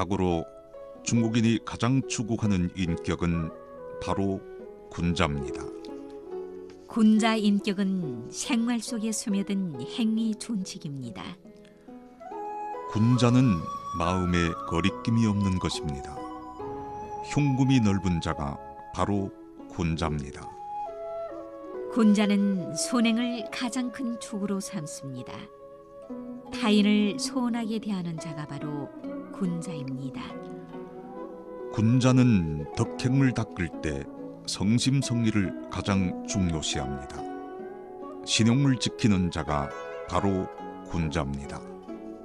자고로 중국인이 가장 추구하는 인격은 바로 군자입니다. 군자 인격은 생활 속에 스며든 행위 준칙입니다. 군자는 마음에 거리낌이 없는 것입니다. 흉금이 넓은 자가 바로 군자입니다. 군자는 선행을 가장 큰 축으로 삼습니다. 타인을 소원하게 대하는 자가 바로 군자입니다. 군자는 덕행을 닦을 때 성심성의를 가장 중요시합니다. 신용을 지키는 자가 바로 군자입니다.